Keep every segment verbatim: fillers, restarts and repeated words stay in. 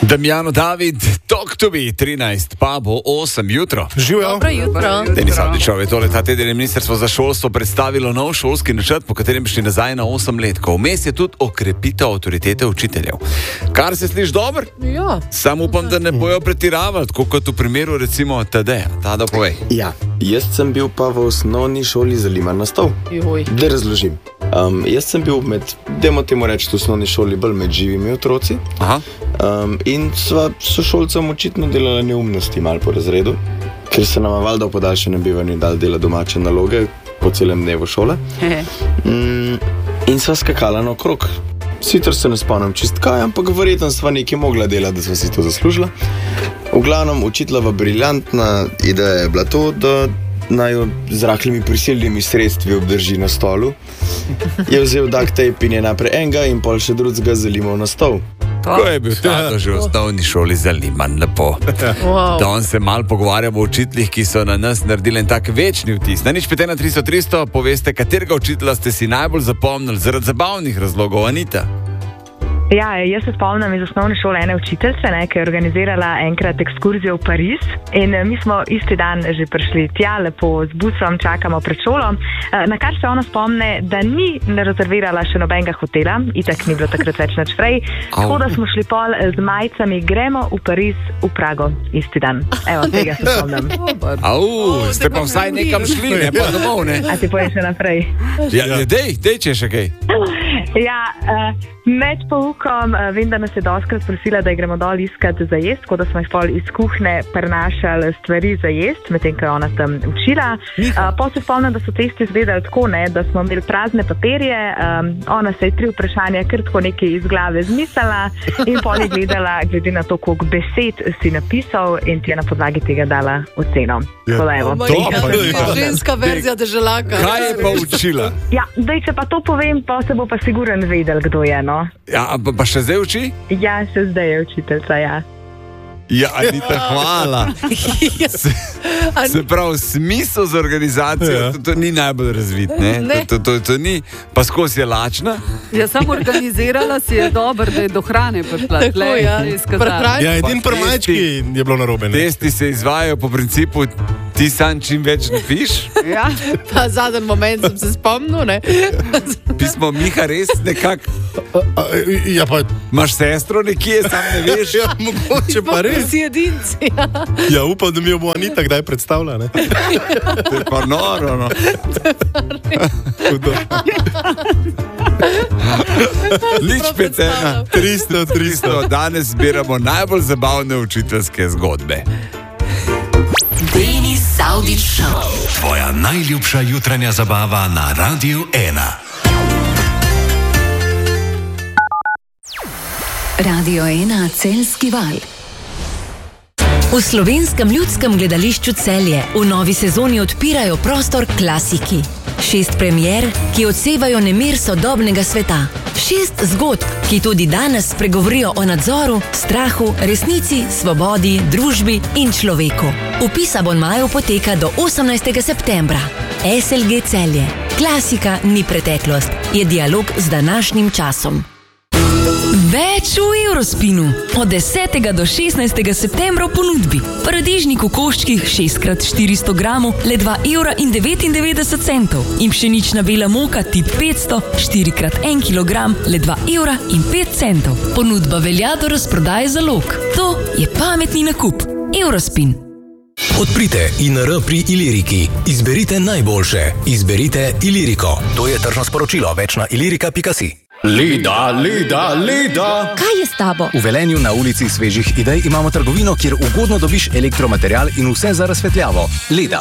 Damjano David, talk to me, trinajst, pa bo osem jutro. Živijo. Dobro jutro. Denis Avdićov je tole, ta teden je Ministrstvo za šolstvo predstavilo nov šolski načrt, po katerem bi šli nazaj na osem let. Vmes je tudi okrepitev avtoritete učiteljev. Kar se sliši dobro? Ja. Sam upam, da ne bojo pretiravati, tako kot v primeru recimo Tadeja. Tada povej. Ja, jaz sem bil pa v osnovni šoli za Liman nastov. Joj. Da razložim. Um, jaz sem bil med, dajmo temu reči, v osnovni šoli bolj med živimi otroci. Aha. Um, in sva sošolcem očitno delala neumnosti malo po razredu, ker se nam valjda v podaljšanem bivanju dal dela domače naloge po celem dnevu šole. Um, in sva skakala naokrog. Sicer se ne spomnim čist kaj, ampak verjetno sva nekaj mogla delati, da sva si to zaslužila. V glavnem, učitelova briljantna ideja je bila to, da naj jo z rahlimi prisilnimi sredstvi obdrži na stolu. Je vzel duct tape in je naprej enega in pol še drugega zalimal na stol. Ko je bil tato že v osnovni šoli za Liman, lepo. Wow. Danes se malo pogovarjamo o učiteljih, ki so na nas naredili en tak večni vtis. Na nič pet ena tristo tristo poveste, katerega učitelja ste si najbolj zapomnili zaradi zabavnih razlogov, Anita? Ja, jaz se spomnim iz osnovne šole ene učiteljice, ne, ki je organizirala enkrat ekskurzijo v Pariz in mi smo isti dan že prišli tja, lepo z busom, čakamo pred šolo, na kar se ona spomne, da ni rezervirala še nobenega hotela, itak ni bilo takrat več nič prej, tako da smo šli pol z majicami, gremo v Pariz, v Prago, isti dan. Evo, tega se spomnim. Au, ste pa vsaj nekam šli, ne pa domov, ne? A ti povem še naprej? Ja, ja. Dej, dej, če še kaj. Ja, uh, med poukom uh, vem, da nas je doskrat prosila, da gremo dol iskati za jest, tako da smo jih pol iz kuhne prenašali stvari za jest, medtem ko je ona tam učila. Uh, pa se spomnim, da so testi izvedeli tako, ne, da smo imeli prazne papirje, um, ona se je tri vprašanja kar tako nekaj iz glave zmislila in pol je gledala, glede na to, koliko besed si napisal in ti je na podlagi tega dala oceno. Ja. Tako da evo. To je ženska verzija deželaka. Kaj je pa učila? Ja, daj, če pa to povem, pa se bo pa siguren vedel, kdo je, no. Ja, pa, pa še zdaj uči? Ja, še zdaj je učiteljica, ja. Ja, Anita, hvala. Se, se pravi, smisel za organizacijo, Ja. to, to ni najbolj razvit, ne? Ne. To, to, to, to ni, pa skozi je lačna. Ja, sam organizirala si je dobro, da je do hrane prišla. Tako, Tle, ja. izkazala. Prehrani- Ja, edin Pa pri majčki je bilo narobe. Ne? Testi se izvajajo po principu, ti sam čim več napiš. Ja. Ta zadnji moment sem se spomnil, ne? Pismo Miha res nekako, A, a, Ja, pa imaš sestro nekje, sam ne veš. ja, mogoče pa res. Si edinci. Ja, upam, da mi jo bo Anita kdaj predstavila. Ne? To je pa noro, no. Hudo. Nič pet ena, tristo, tristo. danes zbiramo najbolj zabavne učiteljske zgodbe. Denis Avdić Show. Tvoja najljubša jutranja zabava na Radiu ena. Radio ena Celjski val. V Slovenskem ljudskem gledališču Celje v novi sezoni odpirajo prostor klasiki. Šest premier, ki odsevajo nemir sodobnega sveta. Šest zgodb, ki tudi danes spregovorijo o nadzoru, strahu, resnici, svobodi, družbi in človeku. Vpis abonmajev poteka do osemnajstega septembra. S L G Celje. Klasika ni preteklost, je dialog z današnjim časom. Več v Eurospinu. Od desetega do šestnajstega septembra v ponudbi. Paradižnik v koščkih šest krat štiristo gramov le dva evra in devetindevetdeset centov. In pšenična bela moka tip petsto štiri krat en kilogram le dva evra in pet centov. Ponudba velja do razprodaje zalog. To je pametni nakup. Eurospin. Odprite I N R pri Iliriki. Izberite najboljše. Izberite Iliriko. To je tržno sporočilo. Več na ilirika pika si. Leda, leda, leda. Kaj je s tabo? V Velenju na ulici Svežih idej imamo trgovino, kjer ugodno dobiš elektromaterial in vse za razsvetljavo. Leda.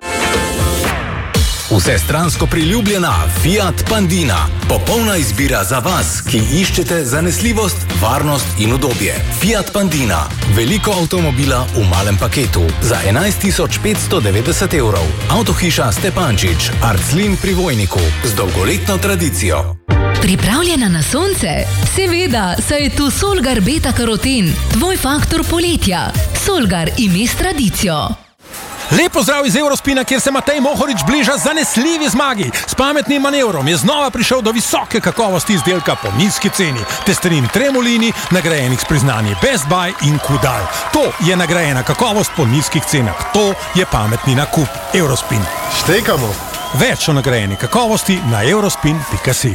Vsestransko priljubljena Fiat Pandina. Popolna izbira za vas, ki iščete zanesljivost, varnost in udobje. Fiat Pandina. Veliko avtomobila v malem paketu. Za enajst tisoč petsto devetdeset evrov. Avtohiša Stepančič, Arclin pri Vojniku. Z dolgoletno tradicijo. Pripravljena na sonce? Seveda, saj je tu Solgar Beta Karoten, tvoj faktor poletja. Solgar ime s tradicijo. Lepo zdrav iz Eurospina, kjer se Matej Mohorič bliža zanesljivi zmagi. S pametnim manevrom je znova prišel do visoke kakovosti izdelka po nizki ceni. Testerin Tremolini, nagrajenih s priznanji Best Buy in Kudal. To je nagrajena kakovost po nizkih cenah. To je pametni nakup. Eurospin. Štekamo. Več o nagrajeni kakovosti na eurospin pika si.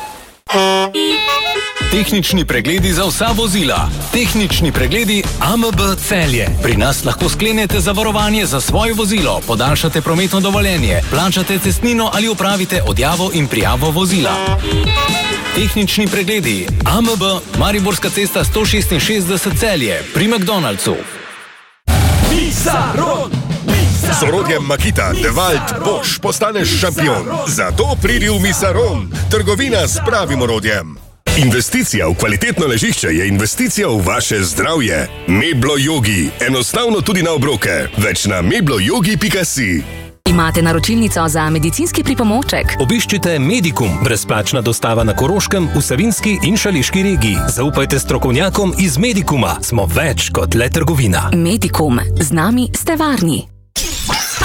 Tehnični pregledi za vsa vozila. Tehnični pregledi A M B Celje. Pri nas lahko sklenete zavarovanje za svoje vozilo, podaljšate prometno dovoljenje, plačate cestnino ali upravite odjavo in prijavo vozila. Tehnični pregledi A M B Mariborska cesta sto šestinšestdeset Celje pri McDonald'su. Misaron! Z orodjem Makita Devalt Bosch postaneš šampion. Zato pridi v Misaron, trgovina s pravim orodjem. Investicija v kvalitetno ležišče je investicija v vaše zdravje. Meblo Yogi, enostavno tudi na obroke. Več na meblo yogi pika si. Imate naročilnico za medicinski pripomoček? Obiščite Medikum, brezplačna dostava na Koroškem, v Savinjski in Šaleški regiji. Zaupajte strokovnjakom iz Medikuma. Smo več kot le trgovina. Medikum. Z nami ste varni.